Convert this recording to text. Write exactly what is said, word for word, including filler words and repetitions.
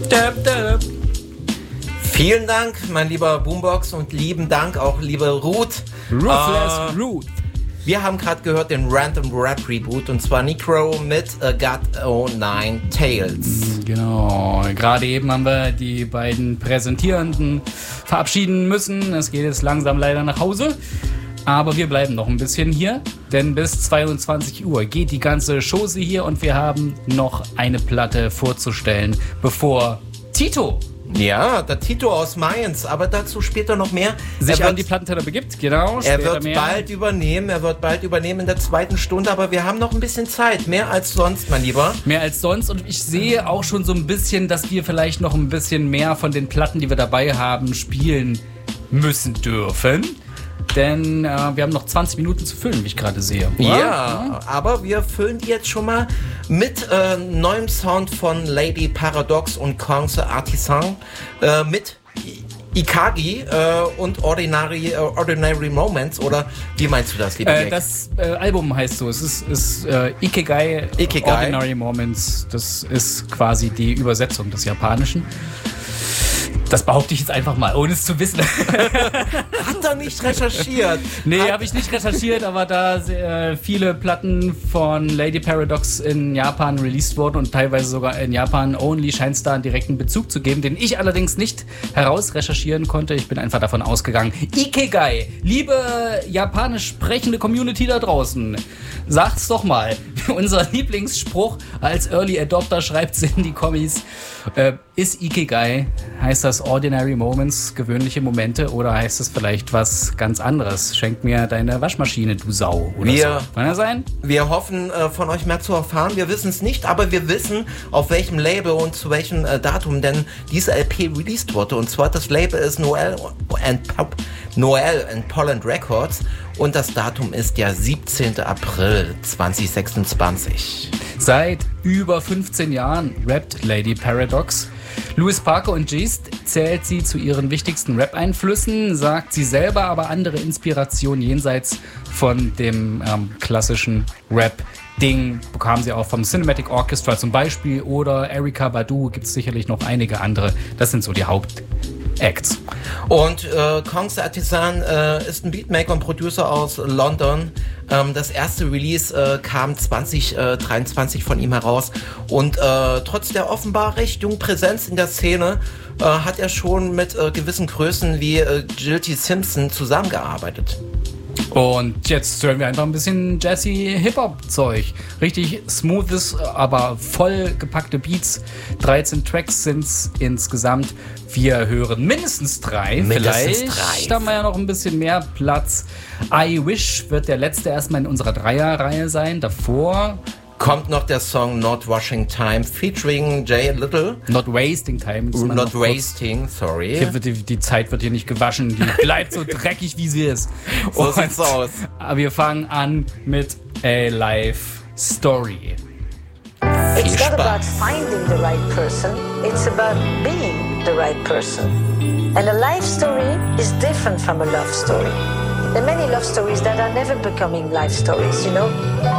Dab, dab. Vielen Dank, mein lieber Boombox, und lieben Dank auch, liebe Ruth. Ruthless äh, Ruth. Wir haben gerade gehört den Random Rap Reboot, und zwar Necro mit uh, God O Nine Tails. Genau, gerade eben haben wir die beiden Präsentierenden verabschieden müssen. Es geht jetzt langsam leider nach Hause. Aber wir bleiben noch ein bisschen hier, denn bis zweiundzwanzig Uhr geht die ganze Chose hier und wir haben noch eine Platte vorzustellen, bevor Tito Ja, der Tito aus Mainz, aber dazu später noch mehr. sich er an wird, die Plattenteller begibt. Genau, er später wird mehr. bald übernehmen, er wird bald übernehmen in der zweiten Stunde, aber wir haben noch ein bisschen Zeit, mehr als sonst, mein Lieber. Mehr als sonst, und ich sehe auch schon so ein bisschen, dass wir vielleicht noch ein bisschen mehr von den Platten, die wir dabei haben, spielen müssen dürfen. Denn äh, wir haben noch zwanzig Minuten zu füllen, wie ich gerade sehe. Ja, Ja, aber wir füllen die jetzt schon mal mit äh, neuem Sound von Lady Paradox und Kong the Artisan, äh, mit Ikagi äh, und Ordinary, äh, Ordinary Moments, oder wie meinst du das, lieber Äh, Jack? das äh, Album heißt so, es ist, ist äh, Ikigai, Ikigai. Ordinary Moments. Das ist quasi die Übersetzung des Japanischen. Das behaupte ich jetzt einfach mal, ohne es zu wissen. Hat er nicht recherchiert? Nee, Hat- habe ich nicht recherchiert, aber da äh, viele Platten von Lady Paradox in Japan released wurden und teilweise sogar in Japan only, scheint es da einen direkten Bezug zu geben, den ich allerdings nicht heraus recherchieren konnte. Ich bin einfach davon ausgegangen. Ikigai, liebe japanisch sprechende Community da draußen, sagt's doch mal. Unser Lieblingsspruch als Early Adopter, schreibt's in die Kommis. Äh, ist Ikigai, heißt das Ordinary Moments, gewöhnliche Momente, oder heißt es vielleicht was ganz anderes? Schenk mir deine Waschmaschine, du Sau, oder Wir- so. Kann das sein? Wir hoffen, äh, von euch mehr zu erfahren. Wir wissen es nicht, aber wir wissen, auf welchem Label und zu welchem äh, Datum denn diese L P released wurde. Und zwar das Label ist Noel and Pop, Noel and Poland Records, und das Datum ist der siebzehnten April zweitausendsechsundzwanzig. Seit über fünfzehn Jahren rappt Lady Paradox. Louis Parker und Geest zählt sie zu ihren wichtigsten Rap-Einflüssen, sagt sie selber aber andere Inspirationen jenseits von dem ähm, klassischen Rap-Ding bekam sie auch vom Cinematic Orchestra zum Beispiel, oder Erykah Badu, gibt es sicherlich noch einige andere. Das sind so die Hauptacts. Und äh, Kong the Artisan äh, ist ein Beatmaker und Producer aus London. Ähm, das erste Release äh, kam zwanzig dreiundzwanzig von ihm heraus. Und äh, trotz der offenbar recht jungen Präsenz in der Szene äh, hat er schon mit äh, gewissen Größen wie äh, Jill T. Simpson zusammengearbeitet. Und jetzt hören wir einfach ein bisschen Jazzy-Hip-Hop-Zeug. Richtig smoothes, aber voll gepackte Beats. dreizehn Tracks sind's insgesamt. Wir hören mindestens drei. Mindestens Vielleicht drei. haben wir ja noch ein bisschen mehr Platz. I Wish wird der letzte erstmal in unserer Dreierreihe sein. Davor Kommt noch der Song Not Washing Time featuring Jay Little. Not Wasting Time. Das ist immer Not noch kurz. Wasting, sorry. Hier wird die, die Zeit wird hier nicht gewaschen. Die bleibt so dreckig, wie sie ist. So Und- sieht's aus. Aber wir fangen an mit A Life Story. Viel It's not about Spaß. finding the right person, it's about being the right person. And a life story is different from a love story. There are many love stories that are never becoming life stories, you know?